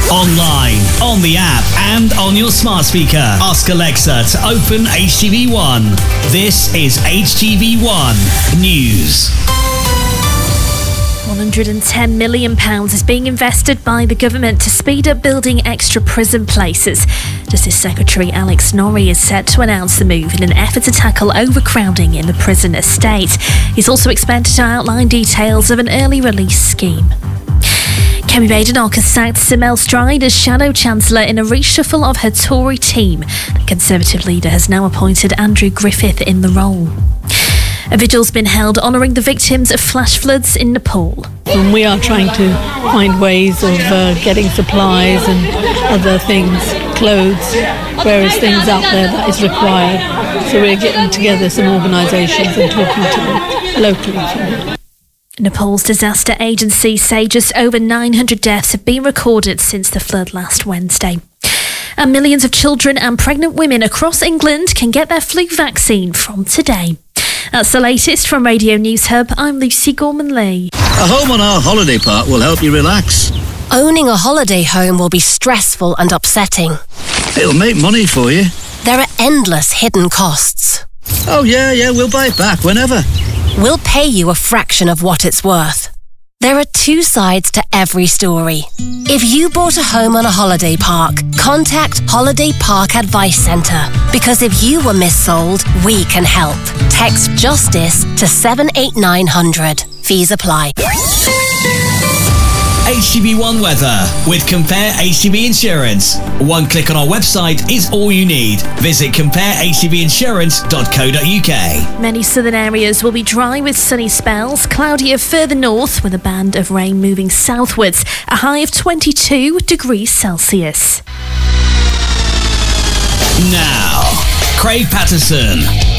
Online, on the app, and on your smart speaker. Ask Alexa to open HTV1. This is HTV1 News. £110 million is being invested by the government to speed up building extra prison places. Justice Secretary Alex Norrie is set to announce the move in an effort to tackle overcrowding in the prison estate. He's also expected to outline details of an early release scheme. Kemi Badenoch has sacked Simel Stride as Shadow Chancellor in a reshuffle of her Tory team. The Conservative leader has now appointed Andrew Griffith in the role. A vigil's been held honouring the victims of flash floods in Nepal. And we are trying to find ways of getting supplies and other things, clothes, various things out there that is required. So we're getting together some organisations and talking to them locally. Nepal's disaster agency say just over 900 deaths have been recorded since the flood last Wednesday. And millions of children and pregnant women across England can get their flu vaccine from today. That's the latest from Radio News Hub. I'm Lucy Gorman-Lee. A home on our holiday park will help you relax. Owning a holiday home will be stressful and upsetting. It'll make money for you. There are endless hidden costs. Oh yeah, we'll buy it back whenever. We'll pay you a fraction of what it's worth. There are two sides to every story. If you bought a home on a holiday park, contact Holiday Park Advice Centre. Because if you were missold, we can help. Text JUSTICE to 78900. Fees apply. HTV1 weather with Compare HTV Insurance. One click on our website is all you need. Visit comparehtvinsurance.co.uk. Many southern areas will be dry with sunny spells, cloudier further north with a band of rain moving southwards, a high of 22 degrees Celsius. Now, Craig Patterson.